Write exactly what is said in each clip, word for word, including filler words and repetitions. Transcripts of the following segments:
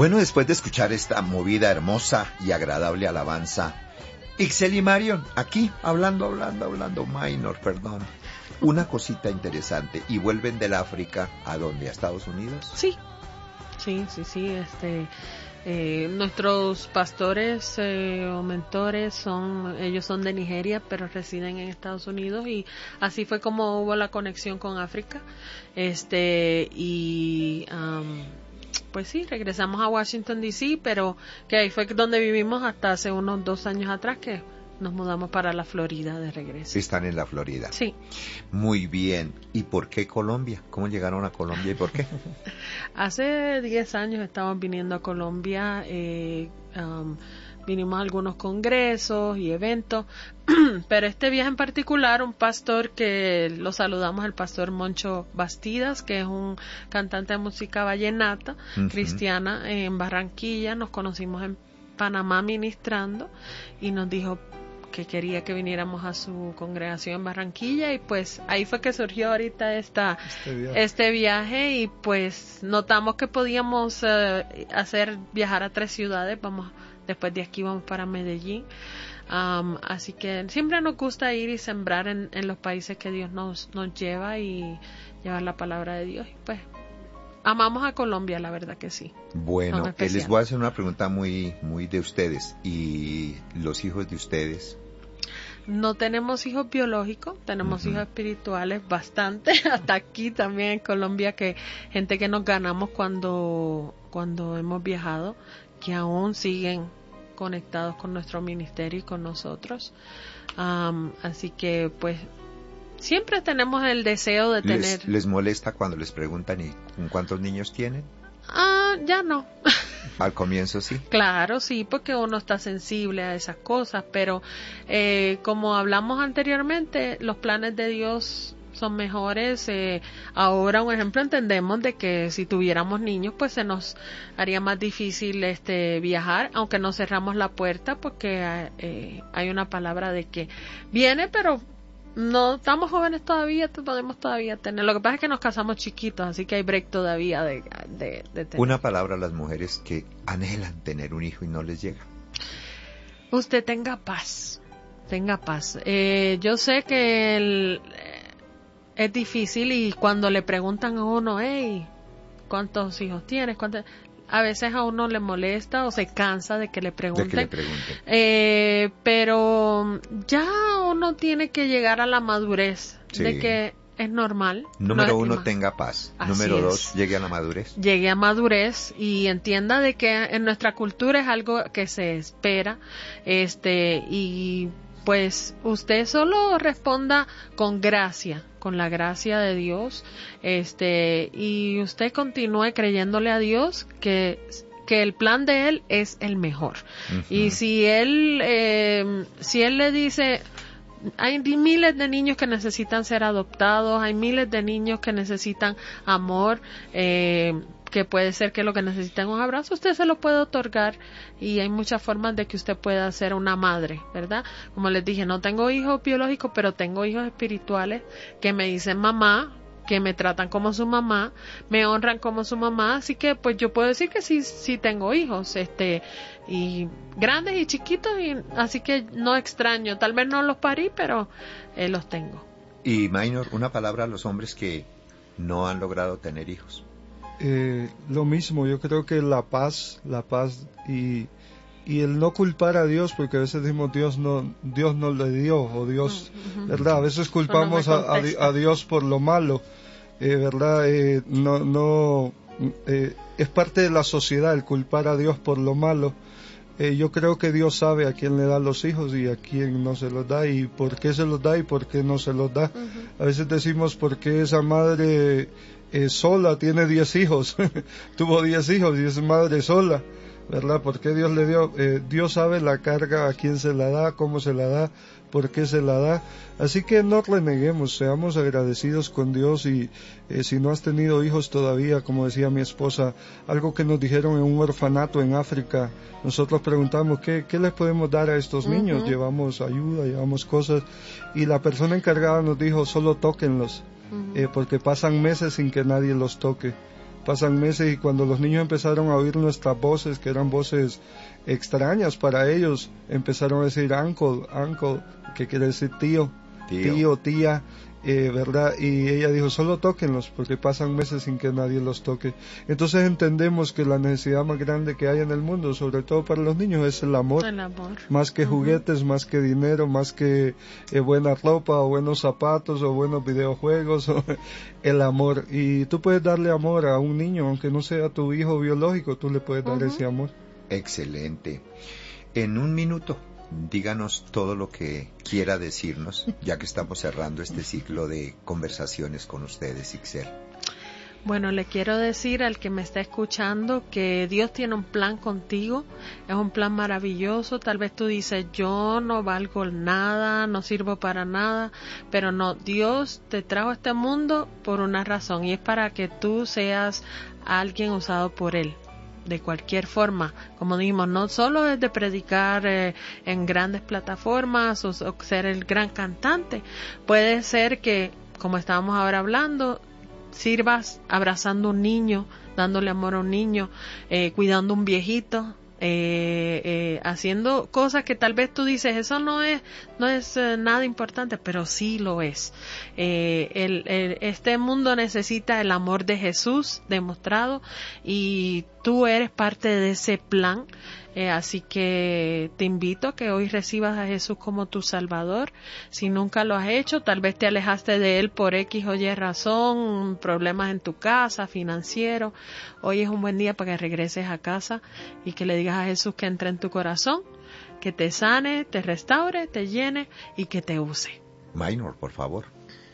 Bueno, después de escuchar esta movida hermosa y agradable alabanza, Ixel y Marion, aquí, hablando, hablando, hablando, Minor, perdón. Una cosita interesante, ¿y vuelven del África a dónde? ¿A Estados Unidos? Sí, sí, sí, sí, este... Eh, nuestros pastores eh, o mentores son, ellos son de Nigeria, pero residen en Estados Unidos, y así fue como hubo la conexión con África. Este, y um, pues sí, regresamos a Washington D C, pero que ahí fue donde vivimos hasta hace unos dos años atrás, que nos mudamos para la Florida de regreso. Están en la Florida. Sí. Muy bien. ¿Y por qué Colombia? ¿Cómo llegaron a Colombia y por qué? Hace diez años estábamos viniendo a Colombia, eh, um, vinimos a algunos congresos y eventos, pero este viaje en particular, un pastor que lo saludamos, el pastor Moncho Bastidas, que es un cantante de música vallenata, uh-huh. cristiana, en Barranquilla, nos conocimos en Panamá ministrando, y nos dijo que quería que viniéramos a su congregación en Barranquilla, y pues ahí fue que surgió ahorita esta, este, viaje. este viaje y pues notamos que podíamos uh, hacer viajar a tres ciudades. Vamos, después de aquí vamos para Medellín, um, así que siempre nos gusta ir y sembrar en, en los países que Dios nos, nos lleva y llevar la palabra de Dios, y pues amamos a Colombia, la verdad que sí. Bueno, eh, les voy a hacer una pregunta muy, muy de ustedes. ¿Y los hijos de ustedes? No tenemos hijos biológicos, tenemos uh-huh. hijos espirituales bastante, hasta aquí también en Colombia, que gente que nos ganamos cuando, cuando hemos viajado, que aún siguen conectados con nuestro ministerio y con nosotros. Um, así que pues siempre tenemos el deseo de tener... ¿Les, les molesta cuando les preguntan y cuántos niños tienen? Ah, ya no. Al comienzo sí. Claro, sí, porque uno está sensible a esas cosas, pero eh, como hablamos anteriormente, los planes de Dios son mejores. Eh, ahora, un ejemplo, entendemos de que si tuviéramos niños, pues se nos haría más difícil este viajar, aunque no cerramos la puerta, porque eh, hay una palabra de que viene, pero no estamos jóvenes todavía, podemos todavía tener. Lo que pasa es que nos casamos chiquitos, así que hay break todavía de, de, de tener. Una palabra a las mujeres que anhelan tener un hijo y no les llega. Usted tenga paz, tenga paz. Eh, yo sé que el, eh, es difícil, y cuando le preguntan a uno, hey, ¿cuántos hijos tienes? ¿Cuántos? A veces a uno le molesta o se cansa de que le pregunten. De que le pregunten. Eh, pero ya uno tiene que llegar a la madurez, sí, de que es normal. Número no uno, es, tenga paz. Así Número es. dos, llegue a la madurez. Llegue a madurez y entienda de que en nuestra cultura es algo que se espera, este, y pues usted solo responda con gracia, con la gracia de Dios, este, y usted continúe creyéndole a Dios que que el plan de él es el mejor. Uh-huh. Y si él eh, si él le dice, hay miles de niños que necesitan ser adoptados, hay miles de niños que necesitan amor, eh, que puede ser que lo que necesiten un abrazo, usted se lo puede otorgar, y hay muchas formas de que usted pueda ser una madre, ¿verdad? Como les dije, no tengo hijos biológicos, pero tengo hijos espirituales que me dicen mamá, que me tratan como su mamá, me honran como su mamá, así que pues yo puedo decir que sí, sí tengo hijos, este, y grandes y chiquitos, y así que no extraño, tal vez no los parí, pero eh, los tengo. Y Minor, una palabra a los hombres que no han logrado tener hijos. Eh, lo mismo, yo creo que la paz, la paz y, y el no culpar a Dios, porque a veces decimos Dios no, Dios no le dio, o Dios, uh-huh. ¿verdad? A veces culpamos no a, a, a Dios por lo malo, eh, ¿verdad? Eh, no, no, eh, es parte de la sociedad el culpar a Dios por lo malo. Eh, yo creo que Dios sabe a quién le da los hijos y a quién no se los da, y por qué se los da y por qué no se los da. Uh-huh. A veces decimos, ¿por qué esa madre eh, sola tiene diez hijos? Tuvo diez hijos y es madre sola, ¿verdad? ¿Por qué Dios le dio? Eh, Dios sabe la carga, a quién se la da, cómo se la da, por qué se la da. Así que no reneguemos, seamos agradecidos con Dios, y eh, si no has tenido hijos todavía, como decía mi esposa, algo que nos dijeron en un orfanato en África, nosotros preguntamos, ¿qué, qué les podemos dar a estos uh-huh. niños? Llevamos ayuda, llevamos cosas, y la persona encargada nos dijo, solo tóquenlos, uh-huh. eh, porque pasan meses sin que nadie los toque. pasan meses y cuando los niños empezaron a oír nuestras voces, que eran voces extrañas para ellos, empezaron a decir uncle, uncle, que quiere decir tío, tío, tío tía, eh, ¿verdad? Y ella dijo, solo tóquenlos, porque pasan meses sin que nadie los toque. Entonces entendemos que la necesidad más grande que hay en el mundo, sobre todo para los niños, es el amor. El amor. Más que uh-huh. juguetes, más que dinero, más que eh, buena ropa, o buenos zapatos, o buenos videojuegos, o el amor. Y tú puedes darle amor a un niño, aunque no sea tu hijo biológico, tú le puedes dar uh-huh. ese amor. Excelente. En un minuto, díganos todo lo que quiera decirnos, ya que estamos cerrando este ciclo de conversaciones con ustedes, Ixel. Bueno, le quiero decir al que me está escuchando que Dios tiene un plan contigo, es un plan maravilloso. Tal vez tú dices, yo no valgo nada, no sirvo para nada, pero no, Dios te trajo a este mundo por una razón, y es para que tú seas alguien usado por Él. De cualquier forma, como dijimos, no solo es de predicar eh, en grandes plataformas o, o ser el gran cantante, puede ser que, como estábamos ahora hablando, sirvas abrazando a un niño, dándole amor a un niño, eh, cuidando a un viejito, eh, eh, haciendo cosas que tal vez tú dices, eso no es no es eh, nada importante, pero sí lo es. Eh, el, el, este mundo necesita el amor de Jesús demostrado, y tú eres parte de ese plan. Eh, así que te invito a que hoy recibas a Jesús como tu Salvador. Si nunca lo has hecho, tal vez te alejaste de Él por X o Y razón, problemas en tu casa, financiero. Hoy es un buen día para que regreses a casa y que le digas a Jesús que entre en tu corazón, que te sane, te restaure, te llene y que te use. Minor, por favor.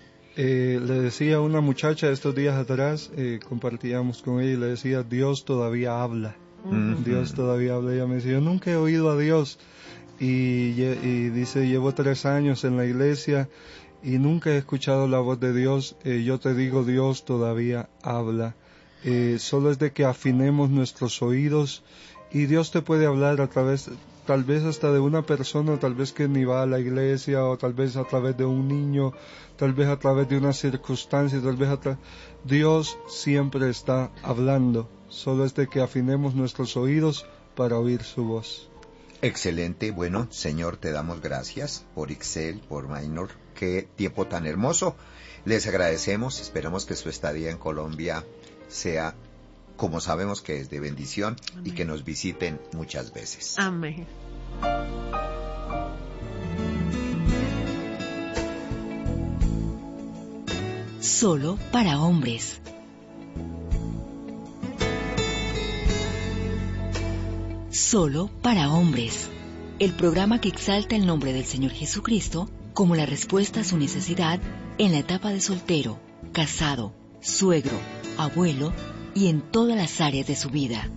Eh, le decía a una muchacha estos días atrás, eh, compartíamos con ella y le decía, Dios todavía habla. Uh-huh. Dios todavía habla. Ella me decía, yo nunca he oído a Dios, y, y dice, llevo tres años en la iglesia y nunca he escuchado la voz de Dios. Eh, yo te digo, Dios todavía habla. Eh, solo es de que afinemos nuestros oídos, y Dios te puede hablar a través, tal vez hasta de una persona, tal vez que ni va a la iglesia, o tal vez a través de un niño, tal vez a través de una circunstancia, tal vez a través... Dios siempre está hablando. Solo es de que afinemos nuestros oídos para oír su voz. Excelente. Bueno, Señor, te damos gracias por Ixel, por Minor. Qué tiempo tan hermoso. Les agradecemos. Esperamos que su estadía en Colombia sea, como sabemos que es, de bendición. Amén. Y que nos visiten muchas veces. Amén. Solo para hombres. Solo para hombres. El programa que exalta el nombre del Señor Jesucristo como la respuesta a su necesidad en la etapa de soltero, casado, suegro, abuelo y en todas las áreas de su vida.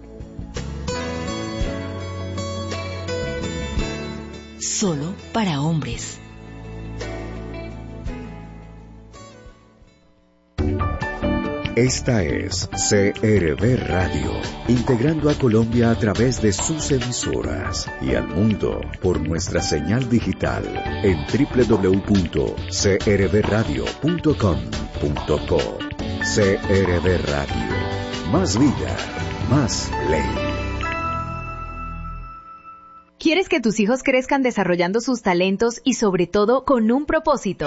Solo para hombres. Esta es C R B Radio, integrando a Colombia a través de sus emisoras y al mundo por nuestra señal digital en doble u doble u doble u punto c r b radio punto com punto co. C R B Radio, más vida, más ley. ¿Quieres que tus hijos crezcan desarrollando sus talentos y sobre todo con un propósito?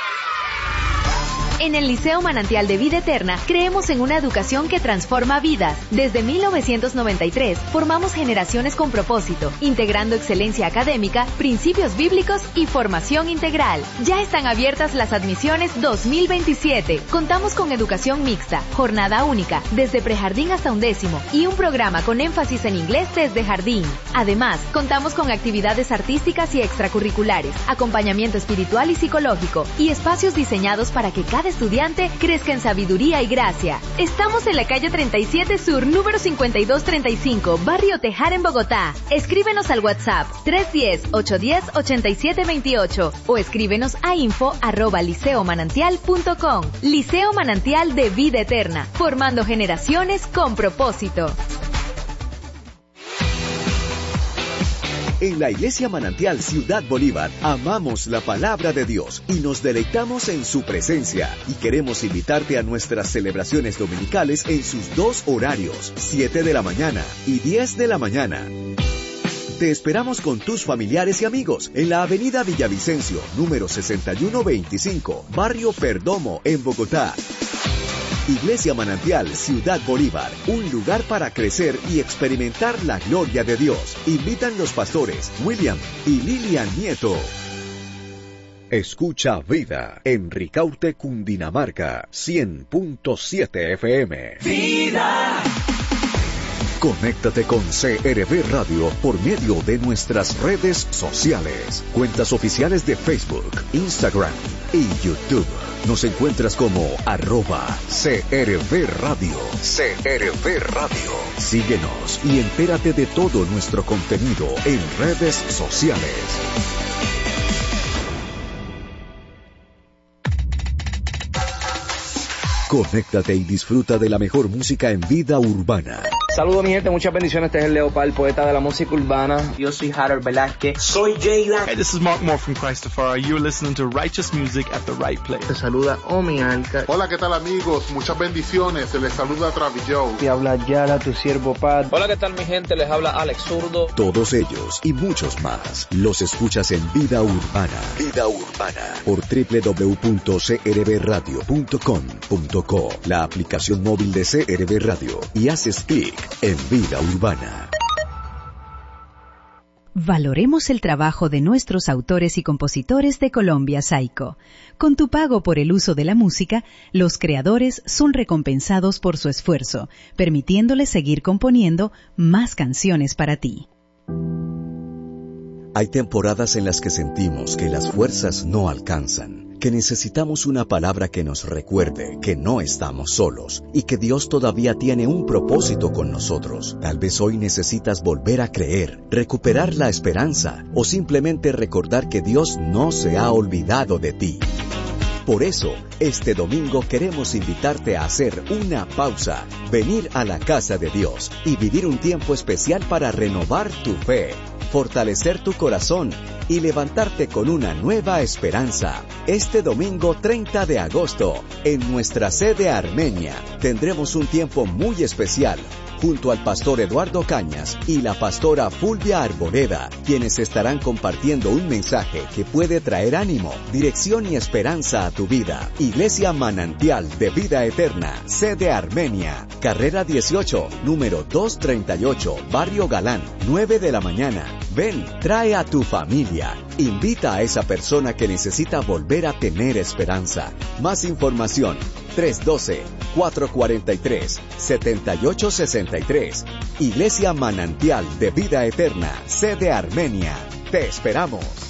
En el Liceo Manantial de Vida Eterna creemos en una educación que transforma vidas. Desde mil novecientos noventa y tres formamos generaciones con propósito, integrando excelencia académica, principios bíblicos y formación integral. Ya están abiertas las admisiones dos mil veintisiete. Contamos con educación mixta, jornada única, desde prejardín hasta undécimo, y un programa con énfasis en inglés desde jardín. Además, contamos con actividades artísticas y extracurriculares, acompañamiento espiritual y psicológico, y espacios diseñados para que cada estudiante crezca en sabiduría y gracia. Estamos en la calle treinta y siete Sur, número cincuenta y dos treinta y cinco, Barrio Tejar, en Bogotá. Escríbenos al WhatsApp tres uno cero, ocho uno cero, ocho siete dos ocho o escríbenos a info arroba liceo manantial punto com. Liceo Manantial de Vida Eterna, formando generaciones con propósito. En la Iglesia Manantial Ciudad Bolívar amamos la palabra de Dios y nos deleitamos en su presencia. Y queremos invitarte a nuestras celebraciones dominicales en sus dos horarios, siete de la mañana y diez de la mañana. Te esperamos con tus familiares y amigos en la avenida Villavicencio, número sesenta y uno veinticinco, barrio Perdomo, en Bogotá. Iglesia Manantial Ciudad Bolívar, un lugar para crecer y experimentar la gloria de Dios. Invitan los pastores William y Lilian Nieto. Escucha Vida en Ricaurte, Cundinamarca, cien punto siete F M. ¡Vida! Conéctate con C R V Radio por medio de nuestras redes sociales, cuentas oficiales de Facebook, Instagram y YouTube. Nos encuentras como arroba C R V Radio. C R V Radio. Síguenos y entérate de todo nuestro contenido en redes sociales. Conéctate y disfruta de la mejor música en vida urbana. Saludos mi gente, muchas bendiciones. Este es el Leopard, poeta de la música urbana. Yo soy Harold Velázquez. Soy Jayla. Hey, this is Mark Moore from Christopher. You're listening to Righteous Music at the Right Place. Te saluda Omi Alca. Hola, ¿qué tal amigos? Muchas bendiciones. Se les saluda Travis Joe. Te habla Yala, tu siervo Pat. Hola, ¿qué tal mi gente? Les habla Alex Zurdo. Todos ellos y muchos más los escuchas en Vida Urbana. Vida Urbana por doble u doble u doble u punto c r v radio punto com punto co, la aplicación móvil de C R V Radio, y haces clic en Vida Urbana. Valoremos el trabajo de nuestros autores y compositores de Colombia Saico. Con tu pago por el uso de la música, los creadores son recompensados por su esfuerzo, permitiéndoles seguir componiendo más canciones para ti. Hay temporadas en las que sentimos que las fuerzas no alcanzan, que necesitamos una palabra que nos recuerde que no estamos solos y que Dios todavía tiene un propósito con nosotros. Tal vez hoy necesitas volver a creer, recuperar la esperanza o simplemente recordar que Dios no se ha olvidado de ti. Por eso, este domingo queremos invitarte a hacer una pausa, venir a la casa de Dios y vivir un tiempo especial para renovar tu fe, fortalecer tu corazón y levantarte con una nueva esperanza. Este domingo treinta de agosto, en nuestra sede Armenia, tendremos un tiempo muy especial junto al pastor Eduardo Cañas y la pastora Fulvia Arboleda, quienes estarán compartiendo un mensaje que puede traer ánimo, dirección y esperanza a tu vida. Iglesia Manantial de Vida Eterna, sede Armenia, carrera dieciocho, número doscientos treinta y ocho, Barrio Galán, nueve de la mañana. Ven, trae a tu familia. Invita a esa persona que necesita volver a tener esperanza. Más información, tres uno dos, cuatro cuatro tres, siete ocho seis tres. Iglesia Manantial de Vida Eterna, sede Armenia. Te esperamos.